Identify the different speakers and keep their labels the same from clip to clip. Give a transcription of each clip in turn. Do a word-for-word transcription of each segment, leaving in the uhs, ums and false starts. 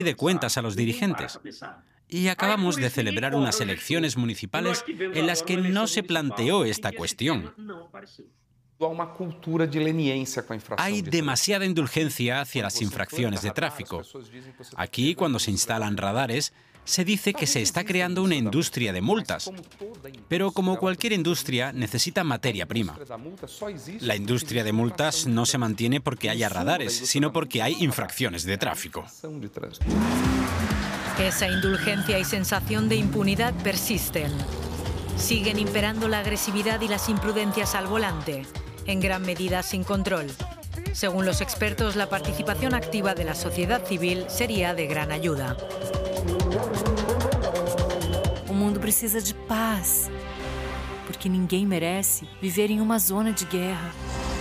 Speaker 1: de cuentas a los dirigentes. Y acabamos de celebrar unas elecciones municipales en las que no se planteó esta cuestión. Hay demasiada indulgencia hacia las infracciones de tráfico. Aquí, cuando se instalan radares, se dice que se está creando una industria de multas. Pero como cualquier industria, necesita materia prima. La industria de multas no se mantiene porque haya radares, sino porque hay infracciones de tráfico.
Speaker 2: Esa indulgencia y sensación de impunidad persisten. Siguen imperando la agresividad y las imprudencias al volante, en gran medida sin control. Según los expertos, la participación activa de la sociedad civil sería de gran ayuda.
Speaker 3: O mundo precisa de paz, porque ninguém merece viver em uma zona de guerra.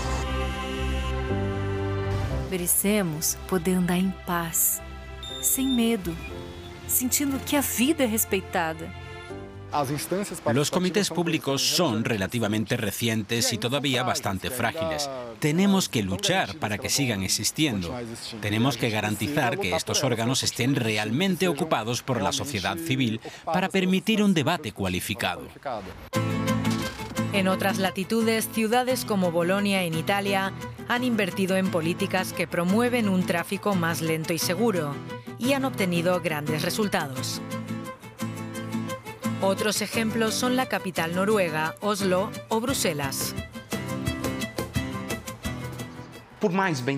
Speaker 3: Merecemos poder andar em paz, sem medo, sentindo que a vida é respeitada.
Speaker 1: Los comités públicos son relativamente recientes y todavía bastante frágiles. Tenemos que luchar para que sigan existiendo. Tenemos que garantizar que estos órganos estén realmente ocupados por la sociedad civil para permitir un debate cualificado.
Speaker 2: En otras latitudes, ciudades como Bolonia en Italia han invertido en políticas que promueven un tráfico más lento y seguro y han obtenido grandes resultados. Otros ejemplos son la capital noruega, Oslo o Bruselas.
Speaker 1: Por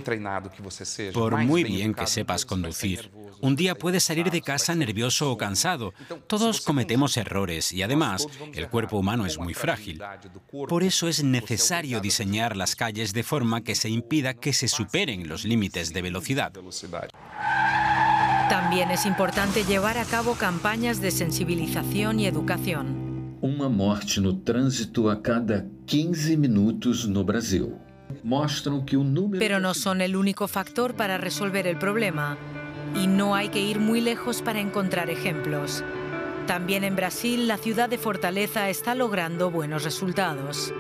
Speaker 1: muy bien que sepas conducir, un día puedes salir de casa nervioso o cansado. Todos cometemos errores y además el cuerpo humano es muy frágil. Por eso es necesario diseñar las calles de forma que se impida que se superen los límites de velocidad.
Speaker 2: También es importante llevar a cabo campañas de sensibilización y educación.
Speaker 4: Uma morte no trânsito a cada quince minutos no Brasil. Mostram que o número...
Speaker 2: Pero no son el único factor para resolver el problema. Y no hay que ir muy lejos para encontrar ejemplos. También en Brasil, la ciudad de Fortaleza está logrando buenos resultados.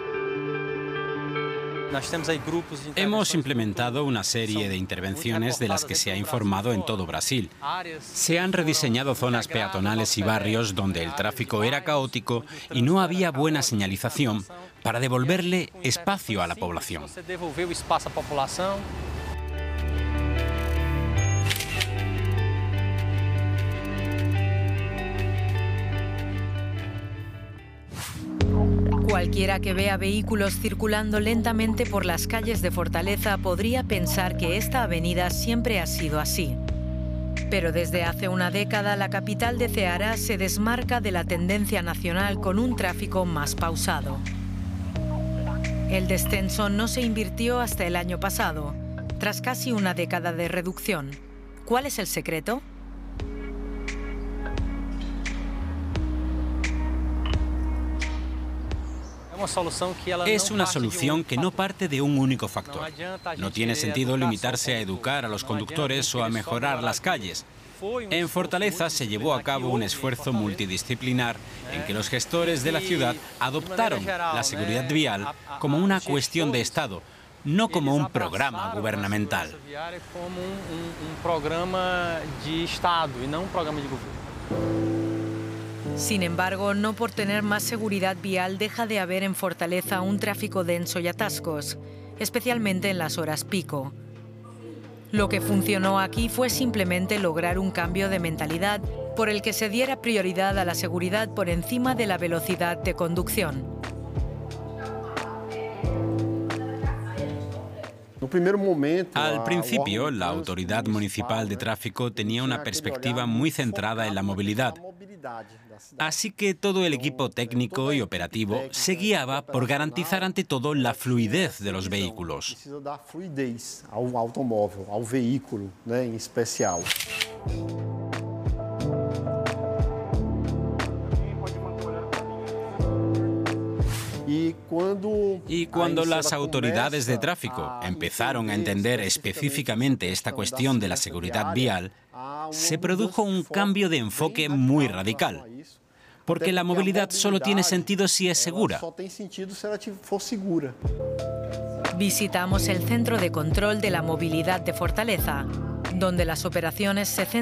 Speaker 1: Hemos implementado una serie de intervenciones de las que se ha informado en todo Brasil. Se han rediseñado zonas peatonales y barrios donde el tráfico era caótico y no había buena señalización para devolverle espacio a la población.
Speaker 2: Cualquiera que vea vehículos circulando lentamente por las calles de Fortaleza podría pensar que esta avenida siempre ha sido así. Pero desde hace una década la capital de Ceará se desmarca de la tendencia nacional con un tráfico más pausado. El descenso no se invirtió hasta el año pasado, tras casi una década de reducción. ¿Cuál es el secreto?
Speaker 1: Es una solución que no parte de un único factor. No tiene sentido limitarse a educar a los conductores o a mejorar las calles. En Fortaleza se llevó a cabo un esfuerzo multidisciplinar en que los gestores de la ciudad adoptaron la seguridad vial como una cuestión de Estado, no como un programa gubernamental.
Speaker 2: Sin embargo, no por tener más seguridad vial deja de haber en Fortaleza un tráfico denso y atascos, especialmente en las horas pico. Lo que funcionó aquí fue simplemente lograr un cambio de mentalidad por el que se diera prioridad a la seguridad por encima de la velocidad de conducción.
Speaker 1: Al principio, la Autoridad Municipal de Tráfico tenía una perspectiva muy centrada en la movilidad. Así que todo el equipo técnico y operativo se guiaba por garantizar ante todo la fluidez de los vehículos. Y cuando las autoridades de tráfico empezaron a entender específicamente esta cuestión de la seguridad vial, se produjo un cambio de enfoque muy radical, porque la movilidad solo tiene sentido si es segura.
Speaker 2: Visitamos el Centro de Control de la Movilidad de Fortaleza, donde las operaciones se centran